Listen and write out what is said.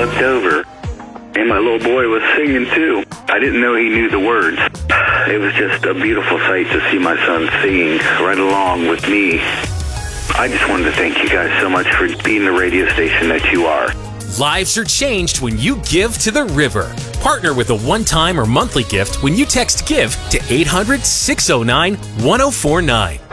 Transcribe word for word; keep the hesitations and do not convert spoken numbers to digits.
looked over, and my little boy was singing too. I didn't know he knew the words. It was just a beautiful sight to see my son singing right along with me. I just wanted to thank you guys so much for being the radio station that you are. Lives are changed when you give to the river. Partner with a one-time or monthly gift when you text GIVE to eight hundred, six oh nine, one oh four nine.